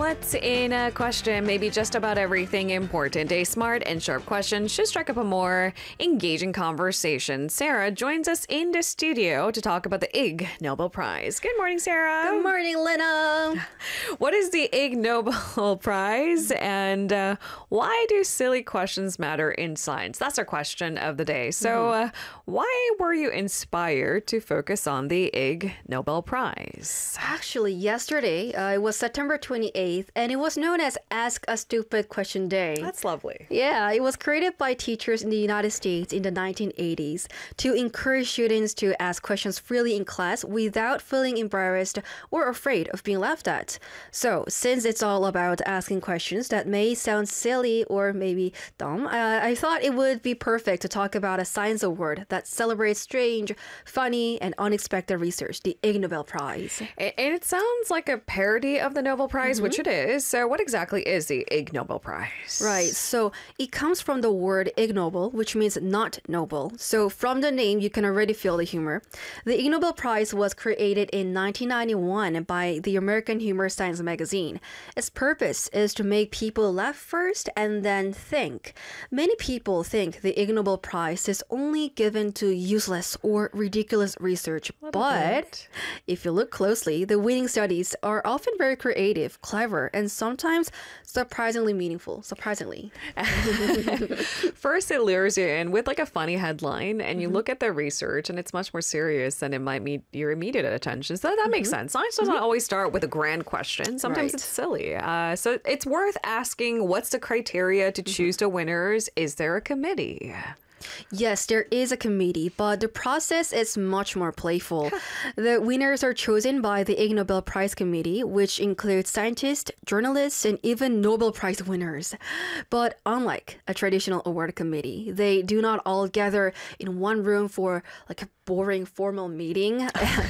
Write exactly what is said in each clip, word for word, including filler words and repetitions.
What's in a question? Maybe just about everything important. A smart and sharp question should strike up a more engaging conversation. Sarah joins us in the studio to talk about the Ig Nobel Prize. Good morning, Sarah. Good morning, Lena. What is the Ig Nobel Prize, and uh, why do silly questions matter in science? That's our question of the day. So uh, why were you inspired to focus on the Ig Nobel Prize? Actually, yesterday, uh, it was September twenty-eighth, and it was known as Ask a Stupid Question Day. That's lovely. Yeah, it was created by teachers in the United States in the nineteen eighties to encourage students to ask questions freely in class without feeling embarrassed or afraid of being laughed at. So, since it's all about asking questions that may sound silly or maybe dumb, uh, I thought it would be perfect to talk about a science award that celebrates strange, funny, and unexpected research, the Ig Nobel Prize. And it sounds like a parody of the Nobel Prize, Mm-hmm. which it is. So what exactly is the Ig Nobel Prize? Right, so it comes from the word ignoble, which means not noble. So from the name, you can already feel the humor. The Ig Nobel Prize was created in nineteen ninety-one by the American Humor Science magazine. Its purpose is to make people laugh first and then think. Many people think the Ig Nobel Prize is only given to useless or ridiculous research, but bit. if you look closely, the winning studies are often very creative, clever, and sometimes surprisingly meaningful. Surprisingly. First, it lures you in with like a funny headline, and you Mm-hmm. look at the research, and it's much more serious than it might meet your immediate attention. So that makes sense. Science doesn't always start with a grand question. Sometimes Mm-hmm. Right. it's silly. Uh, so it's worth asking, what's the criteria to choose the winners? Is there a committee? Yes, there is a committee, but the process is much more playful. The winners are chosen by the Ig Nobel Prize Committee, which includes scientists, journalists, and even Nobel Prize winners. But unlike a traditional award committee, they do not all gather in one room for like a boring formal meeting.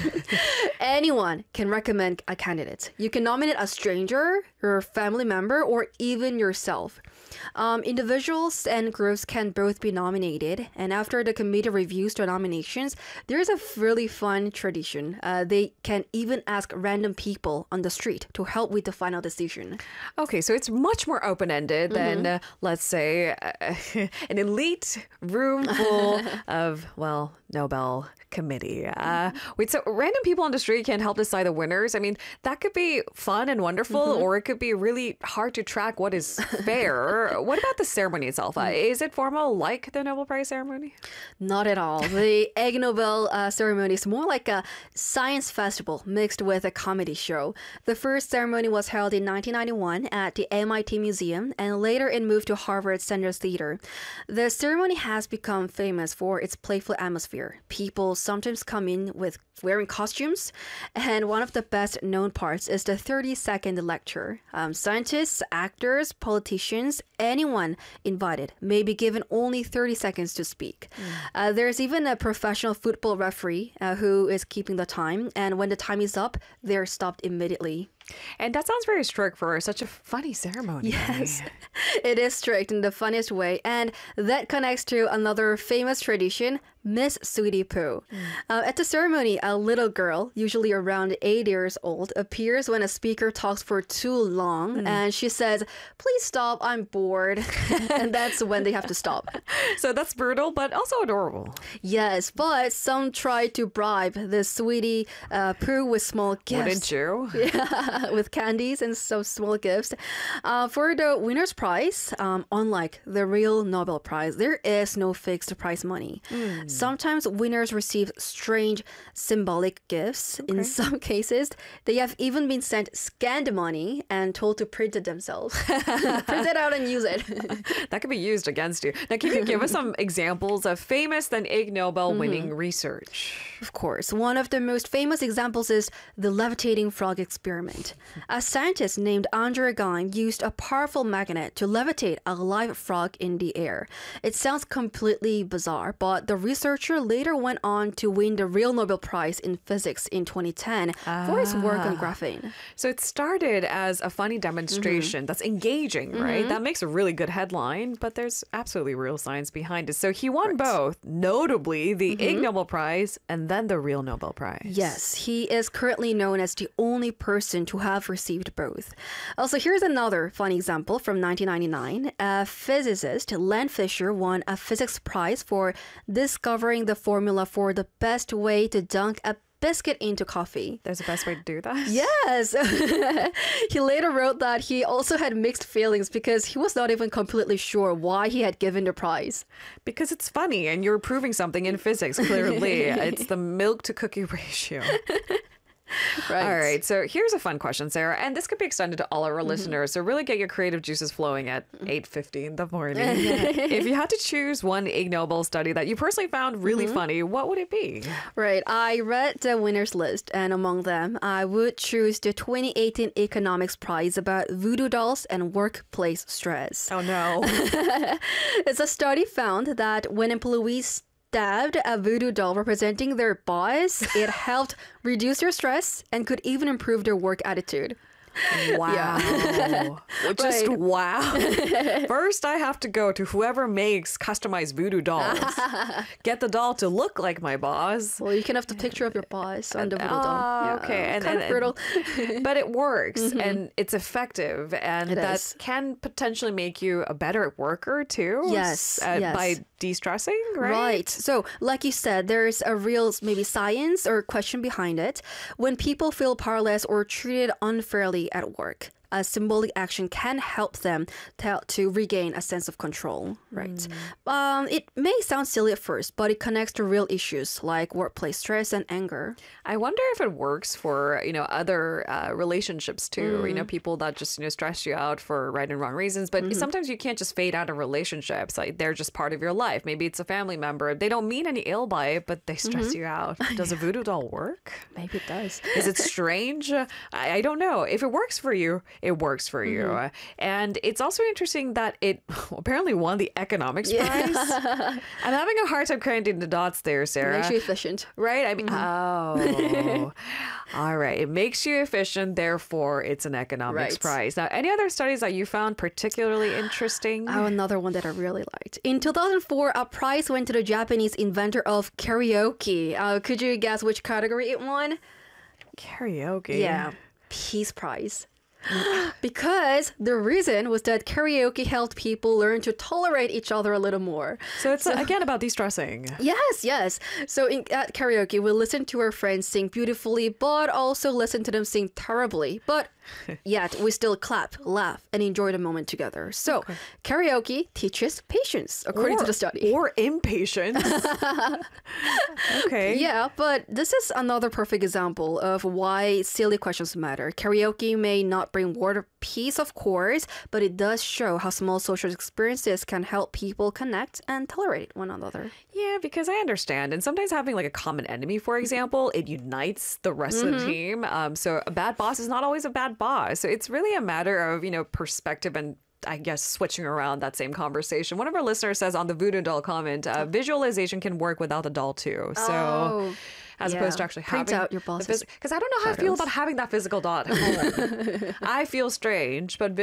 Anyone can recommend a candidate. You can nominate a stranger, your family member, or even yourself. Um, individuals and groups can both be nominated, and after the committee reviews the nominations, there's a really fun tradition. Uh, they can even ask random people on the street to help with the final decision. Okay, so it's much more open-ended than, Mm-hmm. uh, let's say, uh, an elite room full of, well, Nobel committee. Uh, wait, so random people on the street can help decide the winners. I mean, that could be fun and wonderful, Mm-hmm. or it could be really hard to track what is fair. What about the ceremony itself? Uh, is it formal like the Nobel Prize ceremony? Not at all. The Ig Nobel uh, ceremony is more like a science festival mixed with a comedy show. The first ceremony was held in nineteen ninety-one at the M I T Museum, and later it moved to Harvard Sanders Theater. The ceremony has become famous for its playful atmosphere. People sometimes come in with wearing costumes, and one of the best known parts is the thirty second lecture. Um, scientists, actors, politicians, anyone invited may be given only thirty seconds to speak. Uh, there's even a professional football referee uh, who is keeping the time, and when the time is up, they're stopped immediately. And that sounds very strict for such a funny ceremony. Yes, it is strict in the funniest way, and that connects to another famous tradition, Miss Sweetie Pooh. Uh, at the ceremony, a little girl, usually around eight years old, appears when a speaker talks for too long, and she says, "Please stop, I'm bored." And that's when they have to stop. So that's brutal, but also adorable. Yes, but some try to bribe the Sweetie uh, Pooh with small Wouldn't gifts. you? Yeah, with candies and some small gifts. Uh, for the winner's prize, um, unlike the real Nobel Prize, there is no fixed prize money. Sometimes winners receive strange symbolic gifts. In some cases, they have even been sent scanned money and told to print it themselves. Print it out and use it. That could be used against you. Now, can you give us some examples of famous then Ig Nobel winning research? Of course, one of the most famous examples is the levitating frog experiment. A scientist named Andre Geim used a powerful magnet to levitate a live frog in the air. It sounds completely bizarre, but the research researcher later went on to win the real Nobel Prize in Physics in twenty ten for his work on graphene. So it started as a funny demonstration Mm-hmm. that's engaging, right? That makes a really good headline, but there's absolutely real science behind it. So he won both, notably the Ig Nobel Prize and then the real Nobel Prize. Yes, he is currently known as the only person to have received both. Also, here's another funny example from nineteen ninety-nine. A physicist, Len Fisher, won a physics prize for discovering the formula for the best way to dunk a biscuit into coffee. There's a best way to do that? Yes. He later wrote that he also had mixed feelings because he was not even completely sure why he had given the prize. Because it's funny and you're proving something in physics, clearly. It's the milk to cookie ratio. Right. All right. So here's a fun question, Sarah. And this could be extended to all our listeners. So really get your creative juices flowing at eight fifty in the morning. If you had to choose one Ig Nobel study that you personally found really funny, what would it be? Right. I read the winners list, and among them, I would choose the twenty eighteen Economics Prize about voodoo dolls and workplace stress. Oh, no. It's a study found that when employees stabbed a voodoo doll representing their boss, it helped reduce their stress and could even improve their work attitude. Wow. Just Right. wow. First, I have to go to whoever makes customized voodoo dolls. Get the doll to look like my boss. Well, you can have the picture of your boss on the voodoo doll. Ah, Yeah, okay. And- kind and- of brutal. But it works and it's effective, and It that is. can potentially make you a better worker too. Yes, uh, yes. by de-stressing, right? Right. So, like you said, there's a real maybe science or question behind it. When people feel powerless or treated unfairly at work, a symbolic action can help them to, to regain a sense of control, right? Um, it may sound silly at first, but it connects to real issues like workplace stress and anger. I wonder if it works for, you know, other uh, relationships too. You know, people that just, you know, stress you out for right and wrong reasons. But sometimes you can't just fade out of relationships. Like they're just part of your life. Maybe it's a family member. They don't mean any ill by it, but they stress you out. Does a voodoo doll work? Maybe it does. Is it strange? I, I don't know. If it works for you, it works for you. Uh, And it's also interesting that it apparently won the economics prize. I'm having a hard time connecting the dots there, Sarah. Makes you efficient. Right? I mean, oh, all right. It makes you efficient, therefore it's an economics Right. prize. Now, any other studies that you found particularly interesting? Oh, another one that I really liked. In two thousand four, a prize went to the Japanese inventor of karaoke. Uh, could you guess which category it won? Karaoke. Yeah, Peace Prize. Because the reason was that karaoke helped people learn to tolerate each other a little more. So it's uh, again about de-stressing. Yes, yes. So in, at karaoke, we listen to our friends sing beautifully, but also listen to them sing terribly. But yet we still clap, laugh, and enjoy the moment together. So karaoke teaches patience, according to Or- the study. Or impatience. Okay. Yeah, but this is another perfect example of why silly questions matter. Karaoke may not bring world peace, of course, but it does show how small social experiences can help people connect and tolerate one another. Yeah, because I understand. And sometimes having like a common enemy, for example, it unites the rest of the team. Um, so a bad boss is not always a bad boss. So it's really a matter of, you know, perspective and I guess switching around that same conversation. One of our listeners says on the voodoo doll comment, uh, visualization can work without the doll too. So Oh, as yeah. opposed to actually Print having out your boss's because I don't know how I feel photos. about having that physical doll at home. I feel strange, but